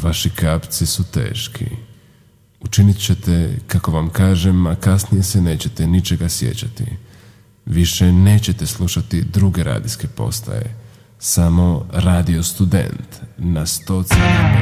Vaši kapci su teški. Učinit ćete kako vam kažem, a kasnije se nećete ničega sjećati. Više nećete slušati druge radijske postaje. Samo Radio Student na 100,5.